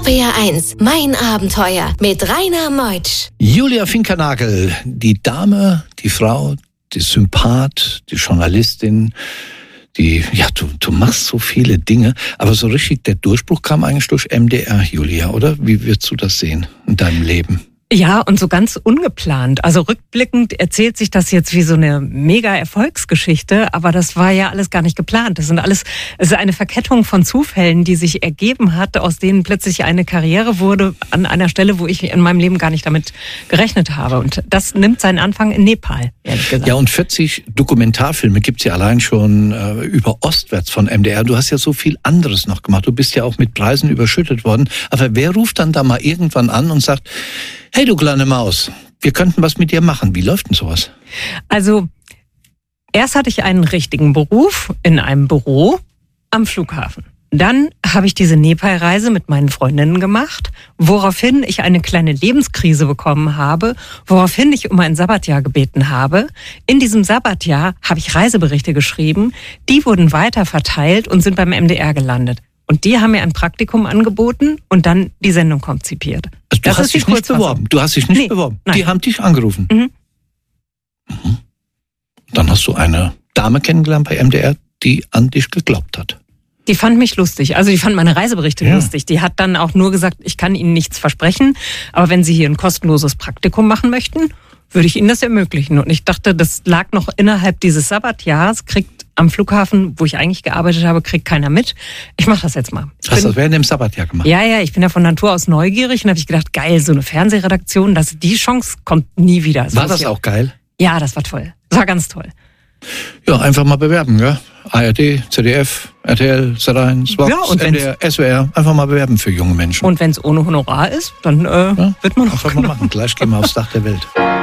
RPR 1, mein Abenteuer mit Rainer Meutsch. Julia Finkernagel, die Dame, die Frau, die Sympath, die Journalistin, du machst so viele Dinge, aber so richtig der Durchbruch kam eigentlich durch MDR, Julia, oder? Wie würdest du das sehen in deinem Leben? Ja, und so ganz ungeplant. Also rückblickend erzählt sich das jetzt wie so eine Mega-Erfolgsgeschichte, aber das war ja alles gar nicht geplant. Es ist eine Verkettung von Zufällen, die sich ergeben hat, aus denen plötzlich eine Karriere wurde an einer Stelle, wo ich in meinem Leben gar nicht damit gerechnet habe. Und das nimmt seinen Anfang in Nepal, ehrlich gesagt. Ja, und 40 Dokumentarfilme gibt's ja allein schon über ostwärts von MDR. Du hast ja so viel anderes noch gemacht. Du bist ja auch mit Preisen überschüttet worden. Aber wer ruft dann da mal irgendwann an und sagt, hey du kleine Maus, wir könnten was mit dir machen. Wie läuft denn sowas? Also, erst hatte ich einen richtigen Beruf in einem Büro am Flughafen. Dann habe ich diese Nepal-Reise mit meinen Freundinnen gemacht, woraufhin ich eine kleine Lebenskrise bekommen habe, woraufhin ich um ein Sabbatjahr gebeten habe. In diesem Sabbatjahr habe ich Reiseberichte geschrieben, die wurden weiter verteilt und sind beim MDR gelandet. Und die haben mir ein Praktikum angeboten und dann die Sendung konzipiert. Also du hast dich nicht beworben? Du hast dich nicht beworben? Nein. Die haben dich angerufen? Mhm. Dann hast du eine Dame kennengelernt bei MDR, die an dich geglaubt hat. Die fand mich lustig. Also die fand meine Reiseberichte lustig. Die hat dann auch nur gesagt, ich kann Ihnen nichts versprechen, aber wenn Sie hier ein kostenloses Praktikum machen möchten, würde ich Ihnen das ermöglichen. Und ich dachte, das lag noch innerhalb dieses Sabbatjahres, kriegt am Flughafen, wo ich eigentlich gearbeitet habe, kriegt keiner mit. Ich mache das jetzt mal. Hast du das während dem Sabbatjahr gemacht? Ja, ich bin ja von Natur aus neugierig und habe ich gedacht, geil, so eine Fernsehredaktion, die Chance kommt nie wieder. War das auch geil? Ja, das war toll. Das war ganz toll. Ja, einfach mal bewerben, ja. ARD, ZDF, RTL, Sat1, Vox, MDR, SWR. Einfach mal bewerben für junge Menschen. Und wenn es ohne Honorar ist, dann wird man auch einfach mal machen. Gleich gehen wir aufs Dach der Welt.